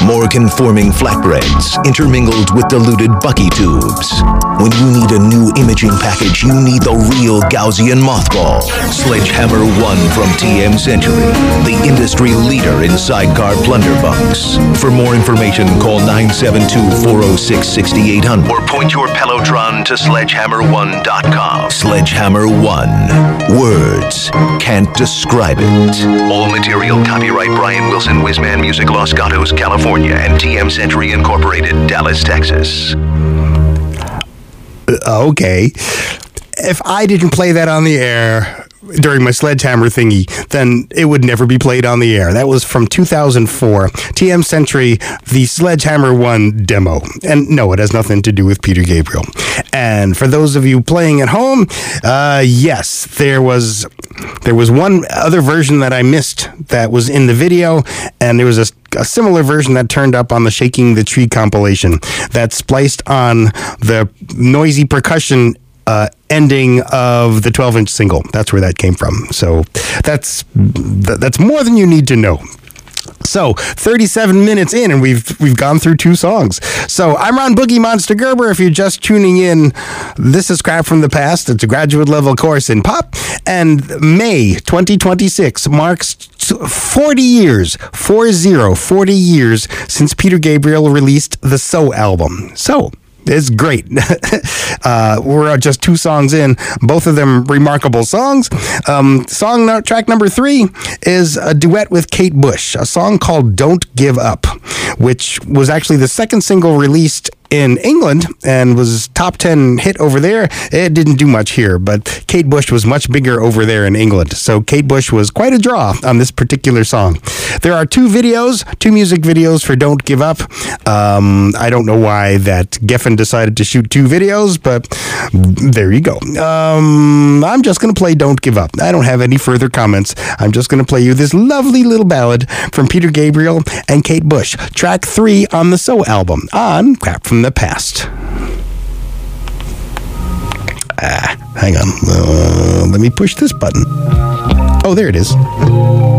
More conforming flatbreads intermingled with diluted Bucky tubes. When you need a new imaging package, you need the real Gaussian mothball. Sledgehammer 1 from TM Century, the industry leader in sidecar blunderbunks. For more information, call 972-406-6800 or point your Pelotron to sledgehammer1.com. Sledgehammer 1. Words can't describe it. All material copyright Brian Wilson, Whizman Music, Los Gatos, California, and TM Century Incorporated, Dallas, Texas. Okay. If I didn't play that on the air during my Sledgehammer thingy, then it would never be played on the air. That was from 2004. TM Century, the Sledgehammer 1 demo. And no, it has nothing to do with Peter Gabriel. And for those of you playing at home, yes, there was one other version that I missed that was in the video, and there was a similar version that turned up on the Shaking the Tree compilation that spliced on the noisy percussion ending of the 12-inch single. That's where that came from. So that's more than you need to know. So 37 minutes in, and we've gone through 2 songs. So I'm Ron Boogie Monster Gerber. If you're just tuning in, this is Crap from the Past. It's a graduate level course in pop. And May 2026 marks 40 years since Peter Gabriel released the So album. So it's great. We're just 2 songs in, both of them remarkable songs. Track number 3 is a duet with Kate Bush, a song called Don't Give Up, which was actually the second single released in England and was top 10 hit over there. It didn't do much here, but Kate Bush was much bigger over there in England. So Kate Bush was quite a draw on this particular song. There are 2 music videos for Don't Give Up. I don't know why that Geffen decided to shoot 2 videos, but there you go. I'm just going to play Don't Give Up. I don't have any further comments. I'm just going to play you this lovely little ballad from Peter Gabriel and Kate Bush, track 3 on the So album on Crap from the Past. Hang on. Let me push this button. Oh, there it is.